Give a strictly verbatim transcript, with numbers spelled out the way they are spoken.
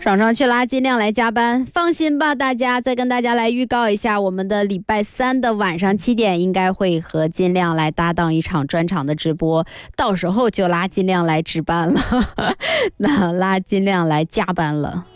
爽爽去拉尽量来加班，放心吧大家。再跟大家来预告一下，我们的礼拜三的晚上七点应该会和尽量来搭档一场专场的直播，到时候就拉尽量来值班了那拉尽量来加班了。